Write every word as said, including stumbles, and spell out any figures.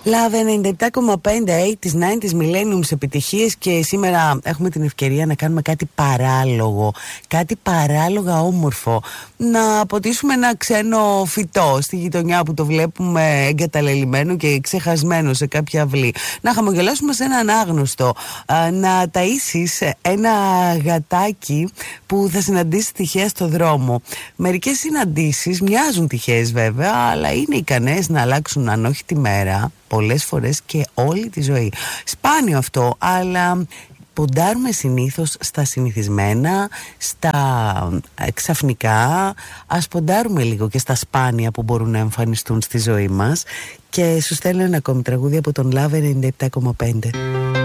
Love ενενήντα επτά κόμμα πέντε, ογδόντα, ενενήντα, millenniums, επιτυχίες, και σήμερα έχουμε την ευκαιρία να κάνουμε κάτι παράλογο, κάτι παράλογα όμορφο. Να ποτίσουμε ένα ξένο φυτό στη γειτονιά που το βλέπουμε εγκαταλελειμμένο και ξεχασμένο σε κάποια αυλή. Να χαμογελάσουμε σε έναν άγνωστο. Να ταΐσεις ένα γατάκι που θα συναντήσει τυχαία στο δρόμο. Μερικές συναντήσεις μοιάζουν τυχαίες βέβαια, αλλά είναι ικανές να αλλάξουν, αν όχι τη μέρα, πολλές φορές και όλη τη ζωή. Σπάνιο αυτό, αλλά ποντάρουμε συνήθως στα συνηθισμένα, στα ξαφνικά. Ας ποντάρουμε λίγο και στα σπάνια που μπορούν να εμφανιστούν στη ζωή μας. Και σου στέλνω ένα ακόμη τραγούδι από τον Love ενενήντα επτά κόμμα πέντε.